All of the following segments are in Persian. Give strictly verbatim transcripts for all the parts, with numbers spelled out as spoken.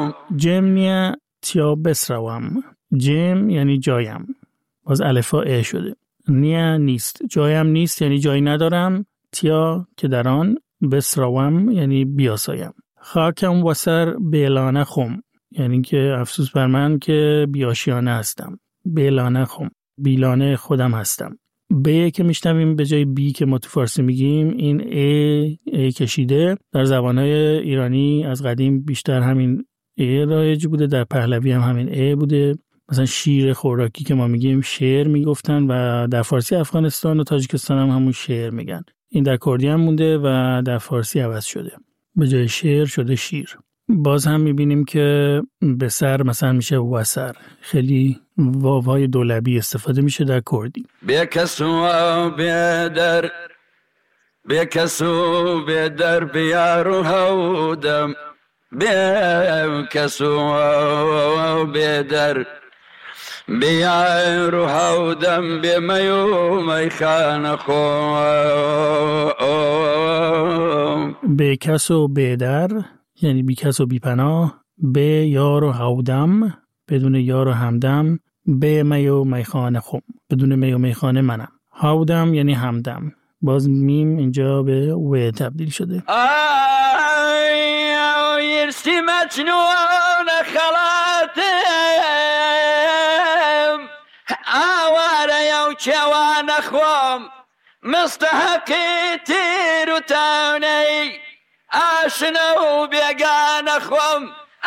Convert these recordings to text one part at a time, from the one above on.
جم نیا تیا بسروم. جم یعنی جایم. باز الفا ا شده. نیا نیست. جایم نیست یعنی جایی ندارم. تیا که در آن، بسروم یعنی بیاسایم. خاکم وسر بیلانه خم یعنی که افسوس بر من که بیاشیانه هستم. بیلانه خم، بیلانه خودم هستم. ب که میشنویم به جای بی که ما تو فارسی میگیم، این ا ا کشیده. در زبانهای ایرانی از قدیم بیشتر همین ا رایج بوده، در پهلوی هم همین ا بوده. مثلا شیر خوراکی که ما میگیم شعر میگفتن و در فارسی افغانستان و تاجیکستان هم همون شعر میگن. این در کردی هم مونده و در فارسی عوض شده، به جای شعر شده شیر. باز هم میبینیم که به سر مثلا میشه وسر. خیلی واوهای دولبی استفاده میشه در کردی. بیکسو بیدر بیکسو بیدر بیارو هودم بیکسو بیدر بیارو هودم بیمیو میخان خون. بیکسو بیدر یعنی بی کس و بی پناه. به یار و هودم بدون یار و همدم. به می و میخانه خم بدون می و میخانه منم. هودم یعنی همدم. باز میم اینجا به و تبدیل شده. آی یرسی مجنون خلاتم آواره یو چوان خوام مستحقی تیر و تاونی آشنا و بیگان خوام.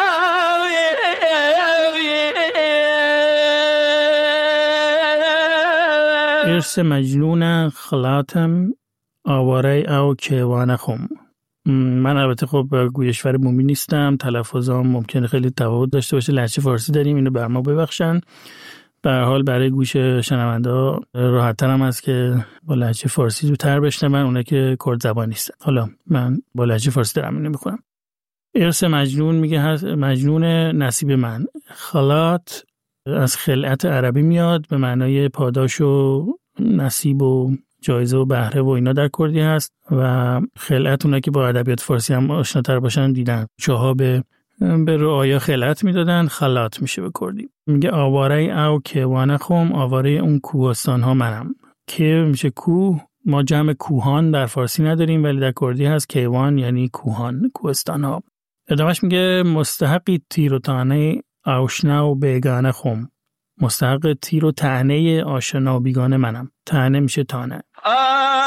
ارس مجنون خلاتم آواره او کیوان خوم. من البته خب گویشور بومی نیستم، تلفظام ممکنه خیلی تفاوت داشته باشه، لهجه فارسی داریم، اینو بر ما ببخشن. به هر حال برای گوش شنونده راحت‌تر هم است که با لهجه فارسی زودتر بشنون، اونایی که کرد زبان نیستن. حالا من با لهجه فارسی دارم اینو می‌کنم. ارث مجنون میگه مجنون نصیب من. خلات از خلعت عربی میاد، به معنای پاداش و نصیب و جایزه و بهره و اینا در کردی هست و خلعت اونایی که با ادبیات فارسی هم آشناتر باشن دیدن. چاها به به رعایا خلعت میدادن، خلات میشه به کردی. میگه آواره او کیوان خوم، آواره اون کوهستان ها منم. که میشه کوه، ما جمع کوهان در فارسی نداریم ولی در کردی هست کیوان یعنی کوهان، کوهستان ها. ادامهش میگه مستحقی تیر و تانه آشنا و بیگانه خوم. مستحق تیر و طعنه آشنا و بیگانه منم. طعنه میشه تانه.